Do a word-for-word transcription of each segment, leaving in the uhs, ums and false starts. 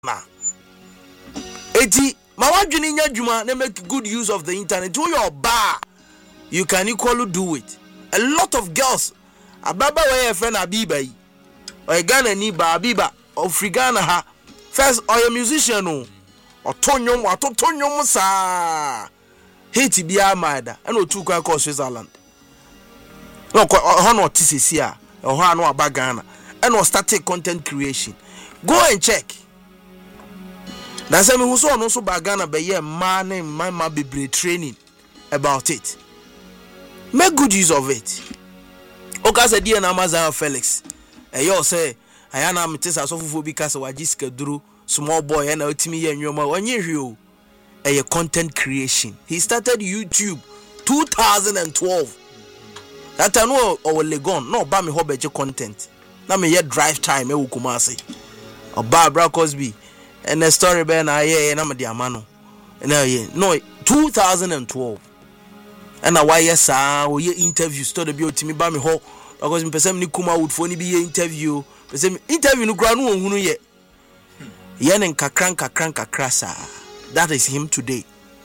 na eti ma wadwene nya dwuma na make good use of the internet. To your bar you can equally do it. A lot of girls ababa wey friend Abiba yi o Ghana ni ba Abiba of Ghana ha first or a musician no otonyom atotonyom sa hate bia maida and otu kwa ko Switzerland no ho no tisisi a ho anu aba Ghana and o started content creation. Go and check. That's why me so no so ba Ghana be ye man and my ma be training about it. Make good use of it. Oka se die na Amazon Felix e yo say ayana metesa so fufu bi kasa wajiska duru small boy and ultimi ye nwoma onye hwe o e content creation. He started YouTube two thousand twelve. That I know or Legon no ba me hobeje content na me ye drive time e wo Kumasi or Barbara Cosby and the story be na ye na me dia mano na ye no two thousand twelve. And na why yes ah we interview story bi otimi ba me ho because me person ni kuma wood for ni bi interview person interview no gra no ohunu ye ye ne kakran kakran kakrasa. That is him today.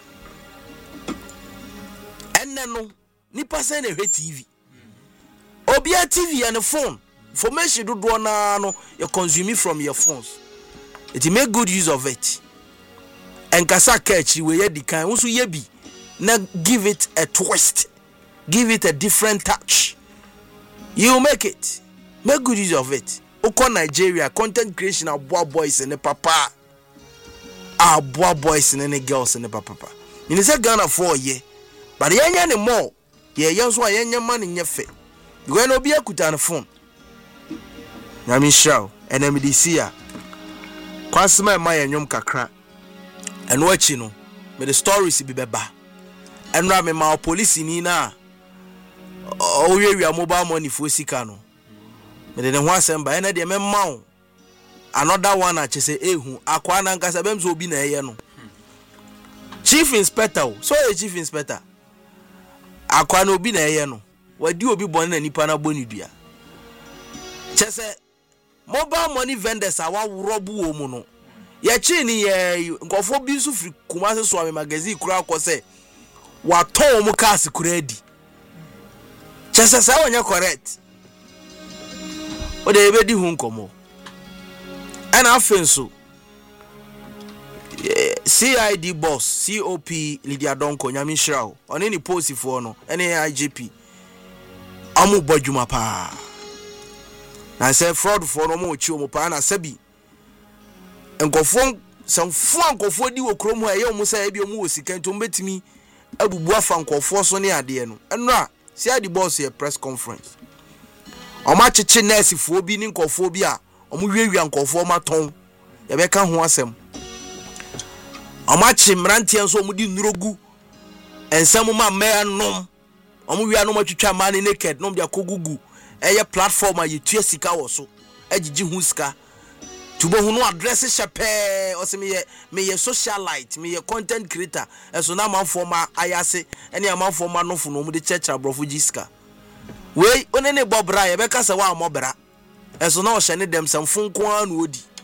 And then no nipa say na hwe T V obia T V and phone information do do na no you consume from your phones. It make good use of it. And kasa catch we ye di kan wo so ye bi now give it a twist, give it a different touch. You make it, make good use of it. Oko Nigeria content creation aboa boys and the papa, aboa boys and the girls and the papa. You say Ghana for ye, but ye nya ne more. Ye young so ye nya man in your fe. You go no be a kuta na phone. Na mi show and em di sia. Kwansema ma ye nyom kakra. And watch you know, me the stories be beba. And ra me ma police ni na o we we mobile money for sika no me de ho asem ba na de me ma another one a chese ehu akwa na nkasa bem so obi na eye no chief inspector so e chief inspector akwa na obi na eye no wadi obi bon na nipa na boni dua chese mobile money vendors a wa robu wo mu no ye chi ni ye nkofo bi so firi Kumasi so ame magazine kura akose waton mu cars kuredi chese sa wonya correct o de be di hu nkomo ana afenso C I D boss C O P Lydia Donko nyami shrawo oni ni post fo no ene I G P amu bodwuma pa na say fraud fo no mo chi o mo pa na sabi nkofo samfo nkofo di wo krom ha ye o mo say bi o mo wosika nto mbetimi abubu afa nkofo so ne ade no eno a si ade boss ye press conference o ma cheche nurse fo bi ni nkofo bi a o mo wiawia nkofo ma ton ye be ka ho asem o ma che mrantie so o mo di nurogu ensam ma me anom o mo wia no ma twitwa ma ne naked no dia kogugu eye platform a ye tua sika wo so agigi hu sika tubo hu no address shepe o se me ye me ye socialite me ye content creator eso na manfo ma ayase ene manfo ma no fu no mu de checha brofo jiska we onene bobra ye be kasa wa mobra eso na o hye ne dem samfo nko anu odi